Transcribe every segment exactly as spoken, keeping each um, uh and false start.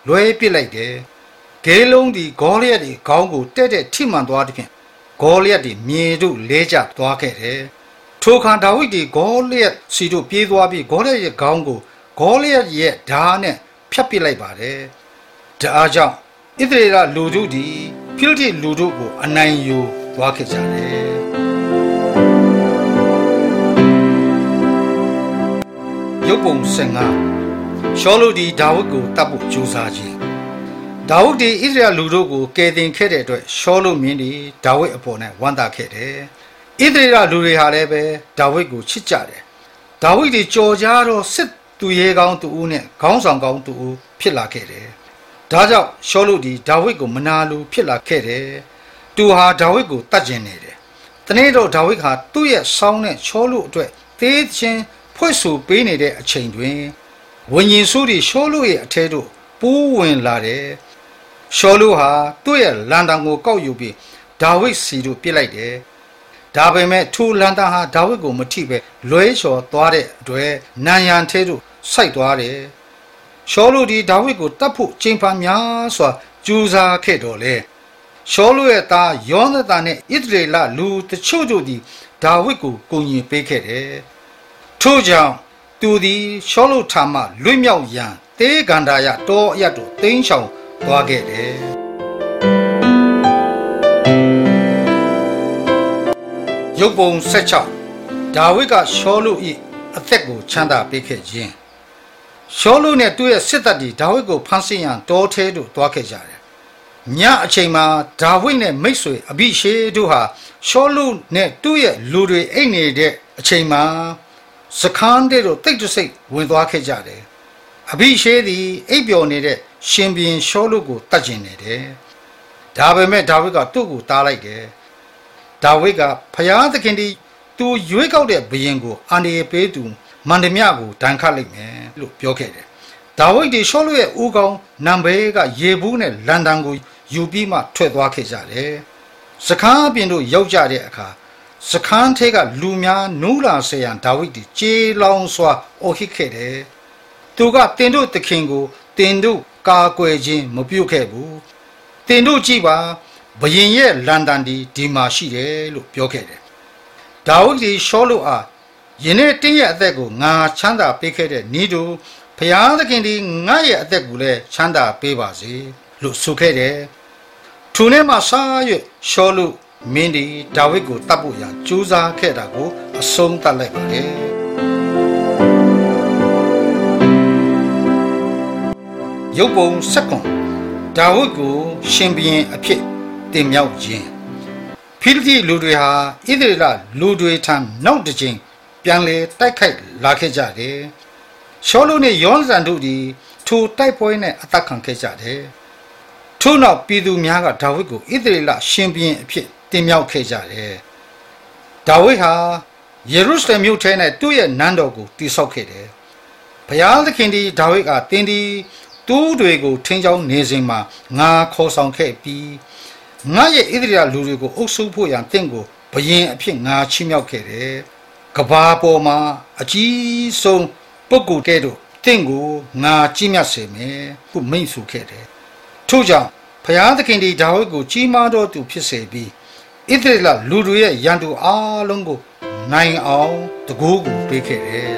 လွဲပစ်လိုက်တယ်ဂေလုံးဒီဂေါလိယတ်ဒီခေါင်းကိုတက်တက်ထိမှန်သွားတဲ့ဖြင့်ဂေါလိယတ်ဒီမြေတို့လဲကျသွားခဲ့တယ်ထိုအခါဒါဝိဒ်ဒီဂေါလိယတ်စီတို့ပြေးသွားပြီးဂေါလိယတ်ရဲ့ခေါင်းကိုဂေါလိယတ်ရဲ့ဓာတ်နဲ့ဖြတ်ပစ်လိုက်ပါတယ်ဒါအားကြောင့်ဣသရေလလူတို့ဒီဖိလိတိလူတို့ကိုအနိုင်ယူသွားခဲ့ကြတယ်ရုပ်ပုံဆယ်ငါရှောလုဒီဒါဝိဒ်ကိုတပ်ဖို့ကြိုးစားခြင်းဒါဝိဒ်ဒီဣသရေလလူတို့ကိုကယ်တင်ခဲ့တဲ့အတွက်ရှောလုမင်းဒီဒါဝိဒ်အပေါ်၌ဝမ်းသာခဲ့တယ်ဣသရေလလူတွေဟာလည်းပဲဒါဝိဒ်ကိုချစ်ကြတယ်ဒါဝိဒ်ဒီကြော်ကြားတော့စစ်သူရဲကောင်းသူဦးနဲ့ခေါင်းဆောင်ကောင်းသူဦးဖြစ်လာခဲ့တယ်ဒါကြောင့်ရှောလုဒီဒါဝိဒ်ကိုမနာလိုဖြစ်လာခဲ့တယ်သူဟာဒါဝိဒ်ကိုတတ်ကျင်နေတယ်တနေ့တော့ဒါဝိဒ်ဟာသူ့ရဲ့ဆောင်းနဲ့ရှောလုအတွက်သေးချင်းဖွဲ့ဆိုပေးနေတဲ့အချိန်တွင်ဝိညာဉ်စုတွေရှောလုရဲ့အထဲတို့ပူးဝင်လာတယ်ရှောလုဟာသူ့ရဲ့လန်တန်ကိုကောက်ယူပြီးဒါဝိဒ်စီတို့ပြစ်လိုက်တယ်ဒါပေမဲ့ထိုလန်တန်ဟာဒါဝိဒ်ကိုမထိပဲလွဲချော်သွားတဲ့အတွက်နန်ရန်ထဲတို့စိုက်သွားတယ်ရှောလုဒီဒါဝိဒ်ကိုတတ်ဖို့ချိန်ဖန်များစွာကြိုးစားခဲ့တော်လေရှောလုရဲ့သားယောနသန်နဲ့ဣသရေလလူတချို့တို့သည်ဒါဝိဒ်ကိုကူညီပေးခဲ့တယ်ထို့ကြောင့်သူသည်ရှောလုထာမှလွတ်မြောက်ရန်တေဂန္ဓာယတောအရတ်တို့တိမ်းချောင်သွားခဲ့တယ်ရုပ်ပုံဆယ်ခြောက်ဒါဝိဒ်ကရှောလု၏အသက်ကိုချမ်းသာပေးခဲ့ခြင်းရှောလုနဲ့သူ့ရဲ့စစ်တပ်တွေဒါဝိဒ်ကိုဖမ်းဆီးရန်တောထဲသို့သွားခဲ့ကြတယ်ညအချိန်မှာဒါဝိဒ်နဲ့မိတ်ဆွေအဘိရှေတို့ဟာရှောလုနဲ့သူ့ရဲ့လူတွေအိတ်နေတဲ့အချိန်မှာစခန်းတဲ့တို့တိတ်တဆိတ်ဝင်သွားခဲ့ကြတယ်အဘိရှေသည်အိပ်ပျော်နေတဲ့ရှင်ဘုရင်ရှောလုကိုတတ်ကျင်နေတယ်ဒါပေမဲ့ဒါဝိဒ်ကသူ့ကိုတားလိုက်တယ်ဒါဝိဒ်ကဖျားသခင်ဒီသူရွေးကောက်တဲ့ဘုရင်ကိုအန္တရာယ်ပေးသူမန္တမြကိုဒဏ်ခတ်လိုက်မယ်လို့ပြောခဲ့တယ်ဒါဝိဒ်ဒီရှောလုရဲ့ဦးခေါင်းနံဘေးကရေဘူးနဲ့လန်တန်ကိုယူပြီးမှထွက်သွားခဲ့ကြတယ်စခန်းပြင်တို့ရောက်ကြတဲ့အခါစခန်းထဲကလူများနူးလာစေရန်ဒါဝိဒ်ဒီကြေးလောင်စွာအော်ဟစ်ခဲ့တယ်သူကတင်တို့သခင်ကိုတင်တို့ကာကွယ်ခြင်းမပြုခဲ့ဘူးတင်တို့ကြည့်ပါဘုရင်ရဲ့လန်တန်ဒီဒီမှာရှိတယ်လို့ပြောခဲ့တယ်ဒါဝိဒ်ဒီရှောလုအားယနေ့တင်းရဲ့အသက်ကိုငါချမ်းသာပေးခဲ့တဲ့ဤသူဘုရားသခင်ဒီငါရဲ့အသက်ကိုလည်းချမ်းသာပေးပါစေလို့ဆိုခဲ့တယ်ထိုနေ့မှစ၍ရှောလုမင်းဒီဒါဝိဒ်ကိုတတ်ဖို့ရန်ကြိုးစားခဲ့တာကိုအဆုံးသတ်လိုက်ပါတယ်ရုပ်ပုံစက္ကွန်ဒါဝိဒ်ကိုရှင်ဘုရင်အဖြစ်တင်မြှောက်ခြင်းဖိလိတိလူတွေဟာဣသရေလလူတွေထံနောက်တစ်ချိန်ပြန်လေတိုက်ခိုက်လာခဲ့ကြတယ်ရှောလုနဲ့ယောနသန်တို့သည်ထိုတိုက်ပွဲနဲ့အသက်ခံခဲ့ကြတယ်ထို့နောက်ပြည်သူများကဒါဝိဒ်ကိုဣသရေလရှင်ဘုရင်အဖြစ်တင်မြှောက်ခဲ့ကြတယ်ဒါဝိဒ်ဟာယေရုရှလင်မြို့ထဲ၌သူ့ရဲ့နန်းတော်ကိုတည်ဆောက်ခဲ့တယ်ဘုရားသခင်သည်ဒါဝိဒ်ကတင်းဒီသူ့တွေကိုထင်းချောင်းနေစဉ်မှာငါခေါ်ဆောင်ခဲ့ပြီးငါရဲ့ဣသရေလလူတွေကိုအုပ်စုဖို့ရန်တင့်ကိုဘုရင်အဖြစ်ငါချီးမြှောက်ခဲ့တယ်ကဘာပေါ်မှာအကြီးဆုံးပုဂ္ဂိုလ်ကဲ့သို့တင့်ကိုငါကြီးမြတ်စေမယ်ဟုမိန့်ဆိုခဲ့တယ်ထို့ကြောင့်ဘုရားသခင်ဒီဒါဝိဒ်ကိုကြီးမားသောသူဖြစ်စေပြီးဣသရေလလူတွေရဲ့ရန်သူအားလုံးကိုနိုင်အောင်တကူးကိုပေးခဲ့တယ်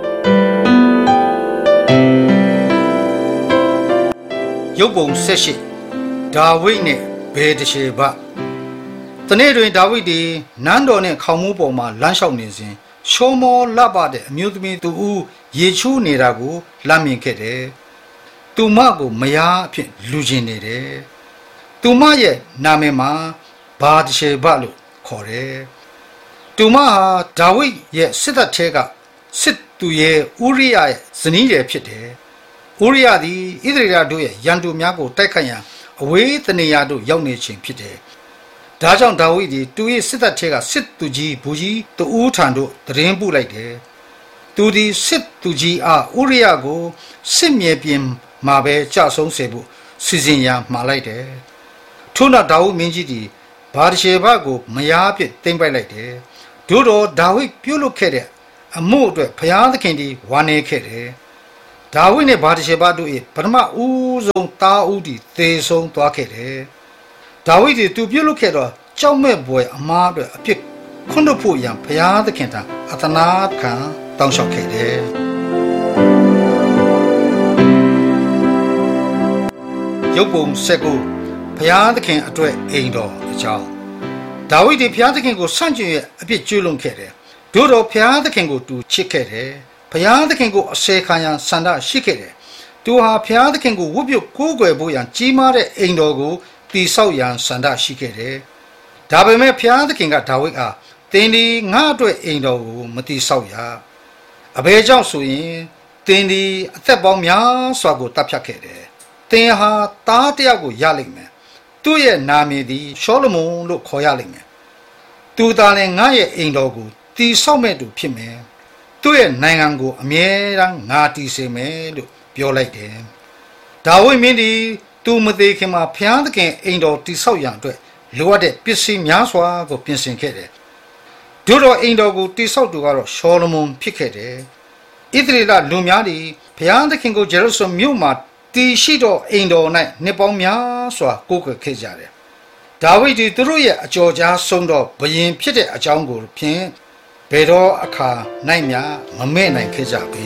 ရုပ်ပုံဆယ်ရှစ်ဒါဝိဒ်နဲ့ဗေဒရှေဘတနေ့တွင်ဒါဝိဒ်သည်နန်းတော်နှင့်ခေါင်မိုးပေါ်မှလမ်းလျှောက်နေစဉ်ရှောမောလပ်ပါတဲ့အမျိုးသမီးသူဦးရေချိုးနေတာကိုလမ်းမြင်ခဲ့တယ်သူမကိုမယားအဖြစ်လူကျင်နေတယ်သူမရဲ့နာမည်မှာဘာဒရှေဘလို့ခေါ်တယ်သူမဟာဒါဝိဒ်ရဲ့စစ်တပ်ထဲကစစ်သူရဲ့ဥရိယရဲ့ဇနီးရယ်ဖြစ်တယ်ဥရိယသည်ဣသရေလတို့ရဲ့ရန်သူများကိုတိုက်ခိုက်ရန်အဝေးတနေရာတို့ရောက်နေခြင်းဖြစ်တယ်ဒါကြောင့်ဒါဝိဒ်သည်သူ၏စစ်တပ်ထဲကစစ်သူကြီးဘူကြီးတူဦးထံသို့တရင်ပို့လိုက်တယ်သူသည်စစ်သူကြီးအားဥရိယကိုစစ်မြေပြင်မှာပဲကြာဆုံးစေဖို့စီစဉ်ရန်မှာလိုက်တယ်ထို့နောက်ဒါဝိဒ်မင်းကြီးသည်ဘာဒရှေဘကိုမယားအဖြစ်သိမ်းပိုက်လိုက်တယ်သို့တော့ဒါဝိဒ်ပြုလုပ်ခဲ့တဲ့အမှုအတွက်ဘုရားသခင်သည်ဝါနေခဲ့တယ်ဒါဝိနဲ့ဘာတရှေဘတို့၏ပထမဦးဆုံးတာဦးတီသေဆုံးသွားခဲ့တယ်ဒါဝိဒီသူပြုတ်လုခဲ့တော့ကြောက်မဲ့ဘွယ်အမားအတွက်အပြစ်ခွင့်လွှတ်ဖို့ရန်ဘုရားသခင်ထံအသနာခံတောင်းလျှောက်ခဲ့တယ်ရုပ်ပုံဆက်ကိုဘုရားသခင်အတွက်အိမ်တော်အကြောင်းဒါဝိဒ်ဘုရားသခင်ကိုဆန့်ကျင်ရဲ့အပြစ်ကျူးလွန်ခဲ့တယ်။တို့တော်ဘုရားသခင်ကိုသူချစ်ခဲ့တယ်။ဘုရားသခင်ကိုအစေခံရန်ဆန္ဒရှိခဲ့တယ်။သူဟာဘုရားသခင်ကိုဝတ်ပြုကိုးကွယ်ဖို့ရန်ကြီးမားတဲ့အိမ်တော်ကိုတည်ဆောက်ရန်ဆန္ဒရှိခဲ့တယ်။ဒါပေမဲ့ဘုရားသခင်ကဒါဝိဒ်အားသင်ဒီငါအတွက်အိမ်တော်ကိုမတည်ဆောက်ရ။အဘယ်ကြောင့်ဆိုရင်သင်ဒီအသက်ပေါင်းများစွာကိုတပ်ဖြတ်ခဲ့တယ်။သင်ဟာသားတစ်ယောက်ကိုရလိမ့်မယ်။သူ့ရဲ့နာမည်သည်ရှောလမုန်လို့ခေါ်ရလိမ့်မယ်။သူသာလည်းငါရဲ့အိမ်တော်ကိုတည်ဆောက်မဲ့သူဖြစ်မယ်။သူ့ရဲ့နိုင်ငံကိုအမြဲတမ်းငါတည်စေမယ်လို့ပြောလိုက်တယ်။ဒါဝိဒ်မင်းဒီသူမသေးခင်မှာဘုရားသခင်အိမ်တော်တည်ဆောက်ရန်အတွက်လိုအပ်တဲ့ပစ္စည်းများစွာကိုပြင်ဆင်ခဲ့တယ်။တို့တော်အိမ်တော်ကိုတည်ဆောက်သူကတော့ရှောလမုန်ဖြစ်ခဲ့တယ်။ဣသရေလလူများသည်ဘုရားသခင်ကိုဂျေရုဆလမ်မြို့မှာတည်ရှိသောအိမ်တော်၌နှစ်ပေါင်းများစွာကိုးကွယ်ခဲ့ကြတယ်။ဒါဝိဒ်ဒီသူတို့ရဲ့အကြော်ကြားဆုံးသောဘုရင်ဖြစ်တဲ့အကြောင်းကိုဖြင့်ဘယ်တော့အခါနိုင်များမမဲ့နိုင်ခဲ့ကြပေ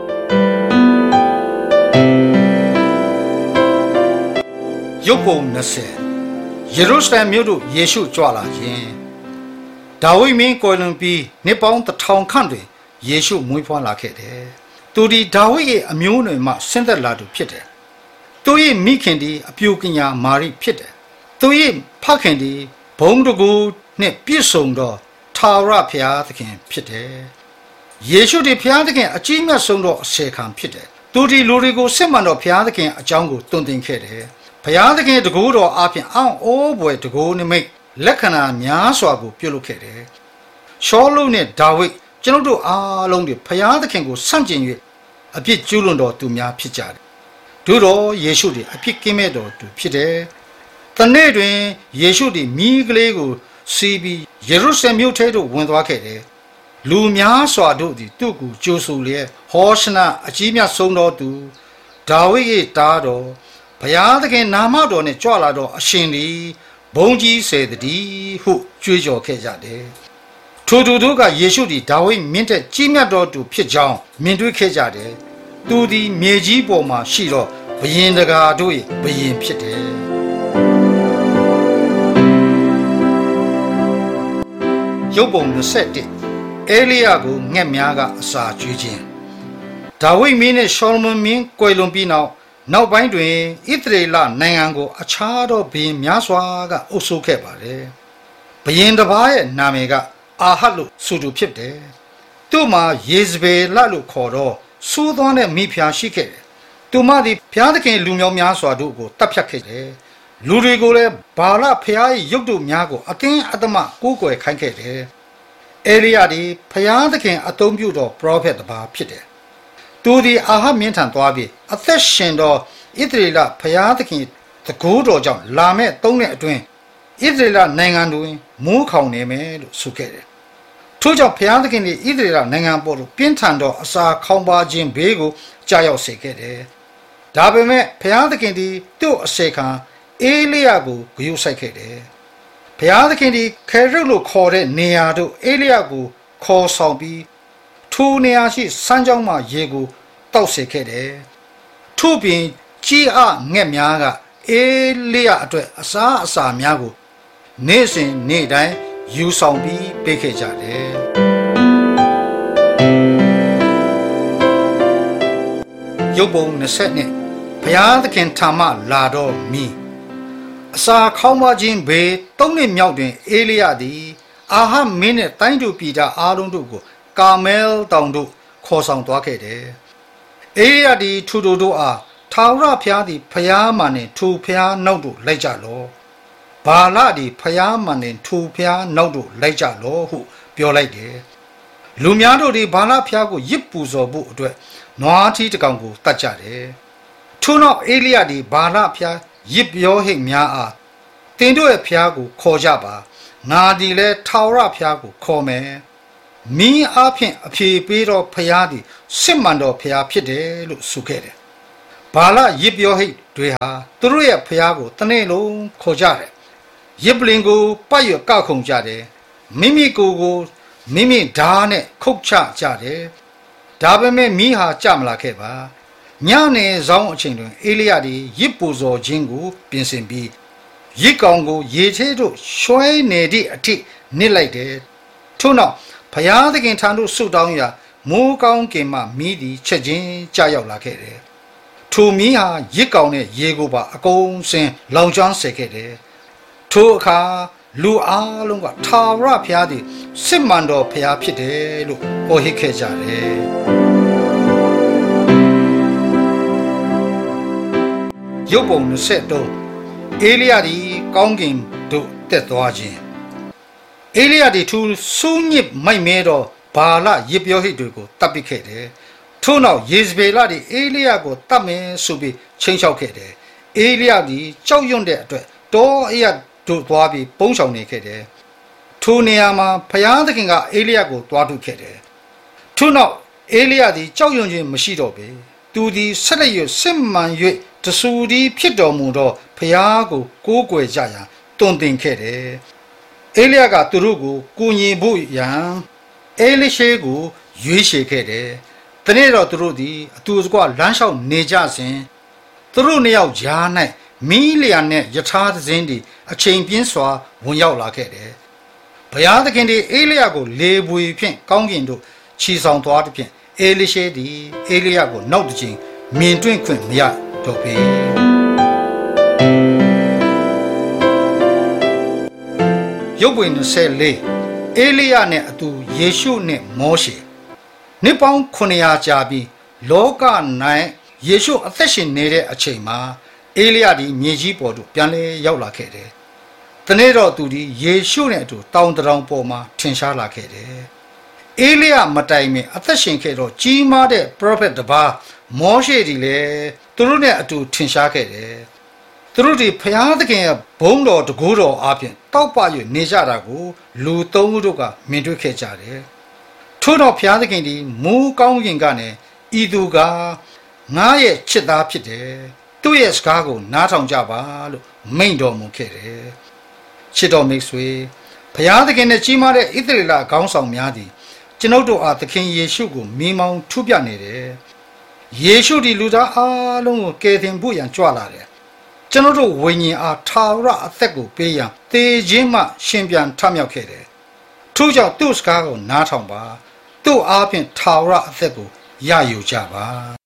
။ရုပ်ပုံနှစ်ဆယ်ယေရုရှလင်မြို့သို့ယေရှုကြွလာခြင်းဒါဝိဒ်မင်းကိုလွန်ပြီးနှစ်ပေါင်းတစ်ထောင်ခန့်တွင်ယေရှုမွေးဖွားလာခဲ့တယ်။သူဒီဒါဝိဒ်ရဲ့အမျိုးနွယ်မှဆင်းသက်လာသူဖြစ်တယ်။သူရဲ့မိခင်ဒီအပြိုကညာမာရိဖြစ်တယ်။သူရဲ့ဖခင်ဒီဘုံတကူနဲ့ပြည့်စုံသောထာဝရဘုရားသခင်ဖြစ်တယ်။ယေရှုဒီဘုရားသခင်အကြီးမြတ်ဆုံးသောအစေခံဖြစ်တယ်။သူဒီလူတွေကိုစစ်မှန်သောဘုရားသခင်အကြောင်းကိုတွင်တင်ခဲ့တယ်။ဘုရားသခင်တကူတော်အပြင်အောင်းအိုးဘွယ်တကူနိမိတ်လက္ခဏာများစွာကိုပြုလုပ်ခဲ့တယ်။ရှောလုနဲ့ဒါဝိဒ်ကျွန်ုပ်တို့အားလုံးတွေဘုရားသခင်ကိုဆန့်ကျင်၍အပြစ်ကျူးလွန်တော်သူများဖြစ်ကြတယ်။တို့တော်ယေရှုသည်အပြစ်ကင်းမဲ့တော်သူဖြစ်တယ်။တနေ့တွင်ယေရှုသည်မိကလေးကိုစီးပြီးယေရုရှလင်မြို့ထဲသို့ဝင်သွားခဲ့တယ်။လူများစွာတို့သည်သူ့ကိုကြိုဆိုလျက်ဟောရှနအကြီးမြတ်ဆုံးသောသူဒါဝိဒ်၏သားတော်ဘုရားသခင်နာမတော်နှင့်ကြွလာသောအရှင်သည်ဘုန်းကြီးစေတည်းဟုကြွေးကြော်ခဲ့ကြတယ်။ထိုသူတို့ကယေရှုသည်ဒါဝိဒ်မင်းထက်ကြီးမြတ်တော်သူဖြစ်ကြောင်းမြင်တွေ့ခဲ့ကြတယ်။သူသည်မြေကြီးပေါ်မှာရှိသောဘုရင်တကာတို့၏ဘုရင်ဖြစ်တယ်။ရုပ်ပုံနှစ်ဆယ်တစ်အေလိယကိုငှက်များကအစာကျွေးခြင်းဒါဝိဒ်မင်းနဲ့ရှောလမုန်မင်းကွယ်လွန်ပြီးနောက်နောက်ပိုင်းတွင်ဣသရေလနိုင်ငံကိုအခြားသောဘုရင်များစွာကအုပ်စိုးခဲ့ပါတယ်။ဘုရင်တစ်ပါးရဲ့နာမည်ကအာဟတ်လို့ဆိုသူဖြစ်တယ်။သူ့မှာယေဇဗေလလို့ခေါ်တော့စူးသွန်းတဲ့မိဖုရားရှိခဲ့တယ်။သူမသည်ဘုရားသခင်လူမျိုးများစွာတို့ကိုတပ်ဖြတ်ခဲ့တယ်။လူတွေကိုလည်းဘာလဘုရား၏ရုပ်တုများကိုအတင်းအဓမ္မကိုးကွယ်ခိုင်းခဲ့တယ်။အေလိယသည်ဘုရားသခင်အသုံးပြုသောပရောဖက်တစ်ပါးဖြစ်တယ်။သူသည်အာဟတ်မင်းထံသွားပြီးအသက်ရှင်သောဣသရေလဘုရားသခင်တကူတော်ကြောင့်လာမဲ့သုံးနှစ်အတွင်းဣသရေလနိုင်ငံတွင်မိုးခေါင်နေမယ်လို့ဆိုခဲ့တယ်။ထို့ကြောင့်ဘုရားသခင်၏ဣသရေလနိုင်ငံပေါ်သို့ပြင်းထန်သောအစာခေါင်းပါခြင်းဘေးကိုကြာရောက်စေခဲ့တယ်။ဒါပေမဲ့ဘုရားသခင်သည်သူ့အစေခံအေလိယကိုဂရုစိုက်ခဲ့တယ်။ဘုရားသခင်သည်ခေရုလို့ခေါ်တဲ့နေရာသို့အေလိယကိုခေါ်ဆောင်ပြီးထိုနေရာရှိစမ်းကြောင်းမှရေကိုတောက်စေခဲ့တယ်။ထို့ပြင်ကြီးအငှက်များကအေလိယအတွက်အစာအစာများကိုနေ့စဉ်နေ့တိုင်းယူဆောင်ပြီးပေးခဲ့ကြတယ်။ရုပ်ပုံနှစ်ဆယ်နှစ်ဘုရားသခင်ထာမလာတော်မီအစာခေါင်းပါခြင်းဘေးသုံးနှစ်မြောက်တွင်အေလိယသည်အာဟမင်းနှင့်တိုင်းသူပြည်သားအားလုံးတို့ကိုကာမဲလ်တောင်တို့ခေါ်ဆောင်သွားခဲ့တယ်။အေလိယသည်ထိုသူတို့အားထာဝရဘုရားသည်ဘုရားမှန်နှင့်ထိုဘုရားနောက်သို့လိုက်ကြလော့။ဘာလသည်ဘုရားမှန်နှင့်ထိုဘုရားနောက်သို့လိုက်ကြလော့ဟုပြောလိုက်တယ်။လူများတို့သည်ဘာလဘုရားကိုရစ်ပူဇော်ဖို့အတွက်နွားထီးတစ်ကောင်ကိုတတ်ကြတယ်။ထို့နောက်အေလိယသည်ဘာလဘုရားရစ်ပြောဟိတ်များအားတင်တို့ရဲ့ဘုရားကိုခေါ်ကြပါငါဒီလဲထာဝရဘုရားကိုခေါ်မယ်မင်းအားဖြင့်အဖြေပေးတော်ဖျားသည်စစ်မှန်တော်ဖျားဖြစ်တယ်လို့ဆိုခဲ့တယ်ဘာလရစ်ပြောဟိတ်တွေဟာသူတို့ရဲ့ဖျားကိုတနေ့လုံးခေါ်ကြတယ်ရစ်ပလင်ကိုပတ်ရကောက်ခုံကြတယ်မိမိကိုယ်ကိုမိမိဓာတ်နဲ့ခုတ်ချကြတယ်ဒါပေမဲ့မိဟာကြမလာခဲ့ပါညနေဆောင်အချိန်တွင်အေလိယသည်ရစ်ပူဇော်ခြင်းကိုပြင်ဆင်ပြီးရစ်ကောင်ကိုရေထဲသို့ရွှဲနေသည့်အထိနစ်လိုက်တယ်ထို့နောက်ဘုရားသခင်ထံသို့ဆုတောင်းရာမိုးကောင်းကင်မှမိသည်ချက်ချင်းကြာရောက်လာခဲ့တယ်ထိုမိဟာရစ်ကောင်နဲ့ရေကိုပါအကုန်စင်လောင်ကျွမ်းစေခဲ့တယ်ထိုအခါလူအားလုံးကထာဝရဘုရားသည်စစ်မှန်တော်ဘုရားဖြစ်တယ်လို့ဟောဟစ်ခဲ့ကြတယ်ရုပ်ပုံ၂၃အေလိယသည်ကောင်းကင်သို့တက်သွားခြင်းအေလိယသည်သူစူးညစ်မိုက်မဲသောဘာလရစ်ပြောဟိတ်တွေကိုတပ်ပစ်ခဲ့တယ်ထို့နောက်ယေဇဗေလသည်အေလိယကိုတတ်မယ်ဆိုပြီးချိန်လျှောက်ခဲ့တယ်အေလိယသည်ကြောက်ရွံ့တဲ့အတွက်တောအရတို့သွားပြီးပုံဆောင်နေခဲ့တယ်ထိုနေရာမှာဘုရားသခင်ကအေလိယကိုတွားထုတ်ခဲ့တယ်ထို့နောက်အေလိယသည်ကြောက်ရွံ့ခြင်းမရှိတော့ပေသူသည်ဆက်လက်၍စစ်မှန်၍တဆူသည်ဖြစ်တော်မူသောဘုရားကိုကိုးကွယ်ကြရန်တွင်တင်ခဲ့တယ်အေလိယကသူတို့ကိုကိုညီဖို့ရန်အေလိရှေကိုရွေးချယ်ခဲ့တယ်တနေ့တော့သူတို့သည်အတူတကွလမ်းလျှောက်နေကြစဉ်သူတို့နှစ်ယောက်ကြား၌မီးလျံနဲ့ယထာသင်းသည်အချိန်ပြင်းစွာဝင်ရောက်လာခဲ့တယ်ဘုရားသခင်သည်အေလိယကိုလေပွေဖြင့်ကောင်းကင်သို့ခြီဆောင်သွားသည်ဖြင့်အေလိရှေသည်အေလိယကိုနောက်တစ်ချိန်မြင်တွေ့ခွင့်မရတော့ပေရုပ်ပွေ၂၄အေလိယနဲ့အတူယေရှုနဲ့မောရှေနှစ်ပေါင်းခုနှစ်ရာကြာပြီးလောက၌ယေရှုအသက်ရှင်နေတဲ့အချိန်မှာအေလိယသည်မြေကြီးပေါ်သို့ပြန်လဲရောက်လာခဲ့တယ်။တနေ့တော့သူသည်ယေရှုနဲ့အတူတောင်တောင်ပေါ်မှာထင်ရှားလာခဲ့တယ်။အေလိယမတိုင်မီအသက်ရှင်ခဲ့တော့ကြီးမားတဲ့ prophet တစ်ပါးမောရှေသည်လည်းသူတို့နဲ့အတူထင်ရှားခဲ့တယ်။သူတို့ဒီဘုရားသခင်ရဲ့ဘုန်းတော်တကူတော်အပြင်တောက်ပ၍နေကြတာကိုလူသုံးဦးတို့ကမြင်တွေ့ခဲ့ကြတယ်။ထို့တော့ဘုရားသခင်သည်မူးကောင်းကင်ကနေဤသူကငါရဲ့ချစ်သားဖြစ်တယ်။သူ့ရဲ့စကားကိုနားထောင်ကြပါလို့မိန့်တော်မူခဲ့တယ်။ချစ်တော်မိတ်ဆွေဘုရားသခင်နဲ့ကြီးမားတဲ့ဣသရေလခေါင်းဆောင်များသည်ကျွန်ုပ်တို့အားသခင်ယေရှုကိုမိမောင်းထုပြနေတယ်။ယေရှုဒီလူသားအားလုံးကိုကယ်တင်ဖို့ရန်ကြွလာတယ်။ကျွန်ုပ်တို့ဝိညာဉ်အားထာဝရအသက်ကိုပေးရန်သေခြင်းမှရှင်ပြန်ထမြောက်ခဲ့တယ်။ထို့ကြောင့်သူ့စကားကိုနားထောင်ပါ။သူ့အားဖြင့်ထာဝရအသက်ကိုရယူကြပါ